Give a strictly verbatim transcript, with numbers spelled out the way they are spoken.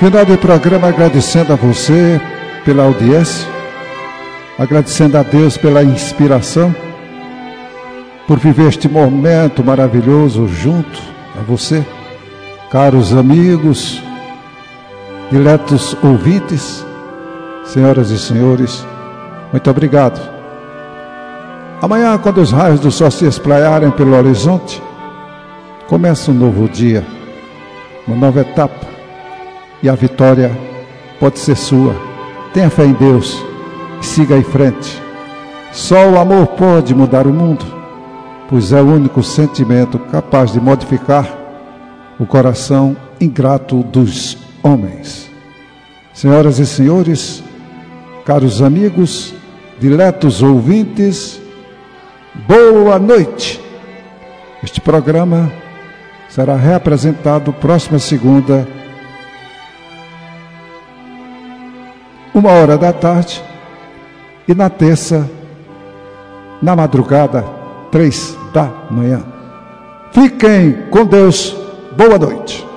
Final do programa, agradecendo a você pela audiência, agradecendo a Deus pela inspiração, por viver este momento maravilhoso junto a você, caros amigos, diletos ouvintes, senhoras e senhores, muito obrigado. Amanhã, quando os raios do sol se espraiarem pelo horizonte, começa um novo dia, uma nova etapa, e a vitória pode ser sua. Tenha fé em Deus e siga em frente. Só o amor pode mudar o mundo, pois é o único sentimento capaz de modificar o coração ingrato dos homens. Senhoras e senhores, caros amigos, diletos ouvintes, boa noite. Este programa será reapresentado próxima segunda, uma hora da tarde, e na terça, na madrugada, três da manhã. Fiquem com Deus. Boa noite.